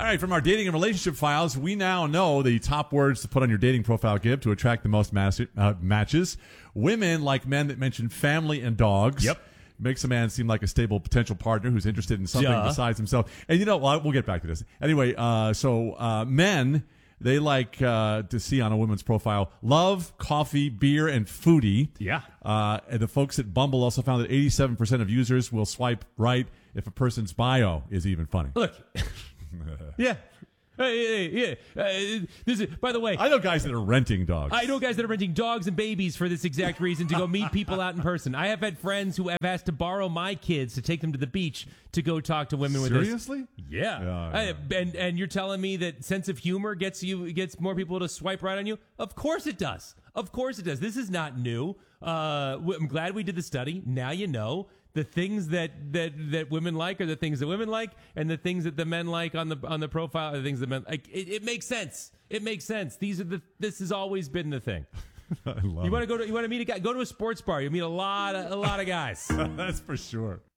right, from our dating and relationship files, we now know the top words to put on your dating profile give to attract the most matches. Women like men that mention family and dogs. Yep. Makes a man seem like a stable potential partner who's interested in something besides himself. And we'll get back to this. Anyway, men, they like to see on a woman's profile love, coffee, beer, and foodie. Yeah. And the folks at Bumble also found that 87% of users will swipe right if a person's bio is even funny. Look. Yeah. By the way, I know guys that are renting dogs. I know guys that are renting dogs and babies for this exact reason, to go meet people out in person. I have had friends who have asked to borrow my kids to take them to the beach to go talk to women with us. Seriously? Yeah. And you're telling me that sense of humor gets more people to swipe right on you? Of course it does. Of course it does. This is not new. I'm glad we did the study. Now you know. The things that women like are the things that women like, and the things that the men like on the profile are the things that men like. It makes sense. It makes sense. This has always been the thing. I love You want to meet a guy? Go to a sports bar. You meet a lot of guys. That's for sure.